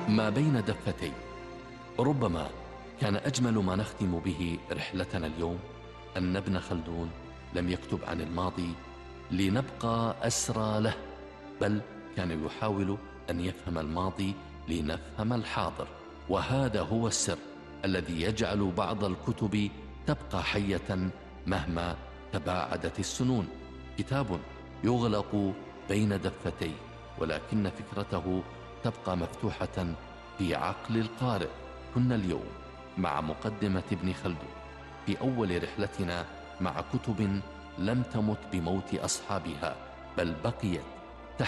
ما بين دفتي. ربما كان أجمل ما نختم به رحلتنا اليوم أن ابن خلدون لم يكتب عن الماضي لنبقى أسرى له، بل كان يحاول أن يفهم الماضي لنفهم الحاضر. وهذا هو السر الذي يجعل بعض الكتب تبقى حية مهما تباعدت السنون. كتاب يغلق بين دفتيه، ولكن فكرته تبقى مفتوحة في عقل القارئ. كنا اليوم مع مقدمة ابن خلدون في أول رحلتنا مع كتب لم تمت بموت أصحابها، بل بقيت